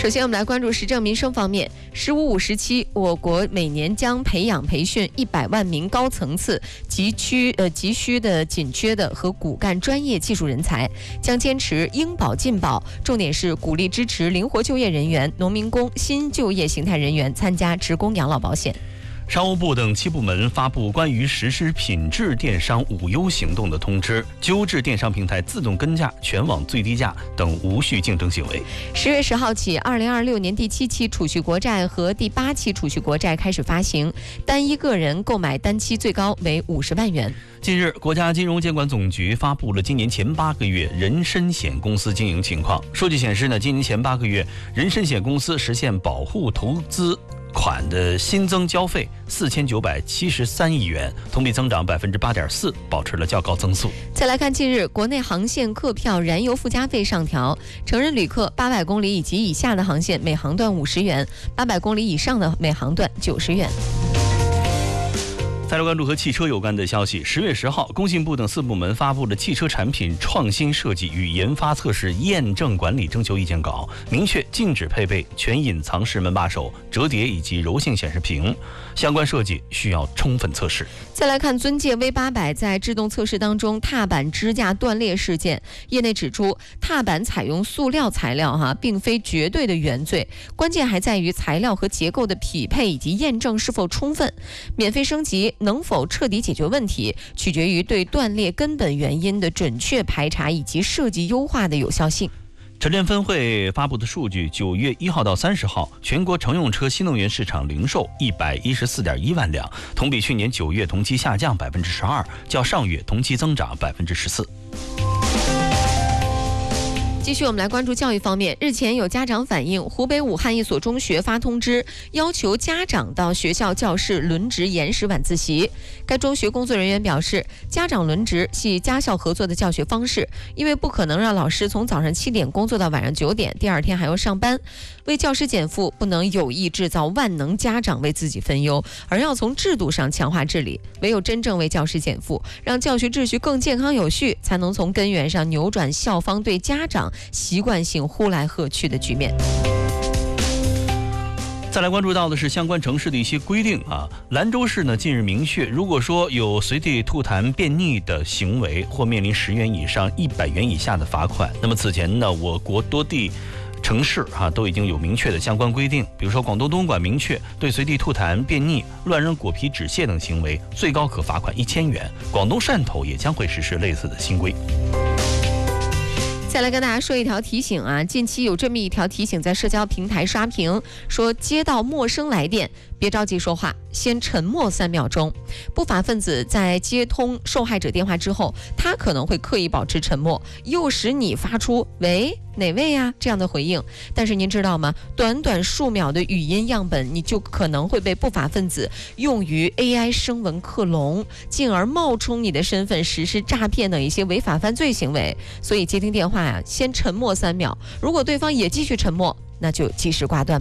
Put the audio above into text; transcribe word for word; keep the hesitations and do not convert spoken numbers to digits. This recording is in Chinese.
首先，我们来关注时政民生方面。十五五时期，我国每年将培养培训一百万名高层次、急需呃急需的紧缺的和骨干专业技术人才，将坚持应保尽保，重点是鼓励支持灵活就业人员、农民工、新就业形态人员参加职工养老保险。 商务部等七部门发布关于实施品质电商五优行动的通知，纠治电商平台自动跟价、全网最低价等无序竞争行为。 十月十号起，二零二六年第七期储蓄国债和第八期储蓄国债开始发行，单一个人购买单期最高为五十万元。 近日，国家金融监管总局发布了今年前八个月人身险公司经营情况。数据显示呢，今年前八个月人身险公司实现保护投资款的新增交费四千九百七十三亿元，同比增长百分之八点四，保持了较高增速。 再来看近日国内航线客票燃油附加费上调，成人旅客八百公里以及以下的航线每航段五十元，八百公里以上的每航段九十元。 再来关注和汽车有关的消息。十月十号，工信部等四部门发布了汽车产品创新设计与研发测试验证管理征求意见稿，明确禁止配备全隐藏式门把手、折叠以及柔性显示屏，相关设计需要充分测试。 再来看尊界 V 八百在制动测试当中踏板支架断裂事件，业内指出，踏板采用塑料材料哈，并非绝对的原罪，关键还在于材料和结构的匹配以及验证是否充分。免费升级能否彻底解决问题，取决于对断裂根本原因的准确排查以及设计优化的有效性。 车联分会发布的数据，九月一号到三十号，全国乘用车新能源市场零售一百一十四点一万辆，同比去年九月同期下降百分之十二，较上月同期增长百分之十四。 继续我们来关注教育方面。日前有家长反映，湖北武汉一所中学发通知，要求家长到学校教室轮值延时晚自习。该中学工作人员表示，家长轮值系家校合作的教学方式，因为不可能让老师从早上七点工作到晚上九点，第二天还要上班。为教师减负，不能有意制造万能家长为自己分忧，而要从制度上强化治理。唯有真正为教师减负，让教学秩序更健康有序，才能从根源上扭转校方对家长习惯性呼来喝去的局面。 再来关注到的是相关城市的一些规定啊。兰州市呢近日明确，如果说有随地吐痰便溺的行为，或面临十元以上一百元以下的罚款。那么此前呢，我国多地城市哈、啊、都已经有明确的相关规定，比如说广东东莞明确，对随地吐痰、便溺、乱扔果皮、纸屑等行为，最高可罚款一千元。广东汕头也将会实施类似的新规。 再来跟大家说一条提醒啊，近期有这么一条提醒在社交平台刷屏，说接到陌生来电，别着急说话，先沉默三秒钟。不法分子在接通受害者电话之后，他可能会刻意保持沉默，诱使你发出“喂，哪位呀”这样的回应。但是您知道吗？短短数秒的语音样本，你就可能会被不法分子用于 A I 声纹克隆，进而冒充你的身份实施诈骗等一些违法犯罪行为。所以接听电话呀、啊，先沉默三秒，如果对方也继续沉默，那就及时挂断。